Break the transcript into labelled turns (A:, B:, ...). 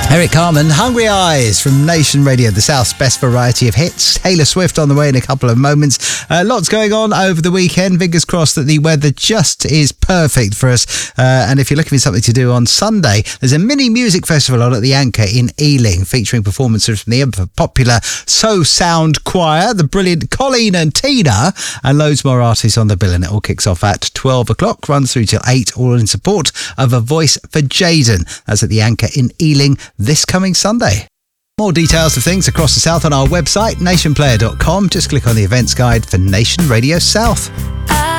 A: Eric Carmen, Hungry Eyes from Nation Radio, the South's best variety of hits. Taylor Swift on the way in a couple of moments. Lots going on over the weekend. Fingers crossed that the weather just is perfect for us. And if you're looking for something to do on Sunday, there's a mini music festival on at the Anchor in Ealing, featuring performances from the ever popular So Sound Choir, the brilliant Colleen and Tina, and loads more artists on the bill. And it all kicks off at 12 o'clock, runs through till 8, all in support of A Voice for Jaden. That's at the Anchor in Ealing this coming Sunday. More details of things across the South on our website, nationplayer.com. Just click on the events guide for Nation Radio South.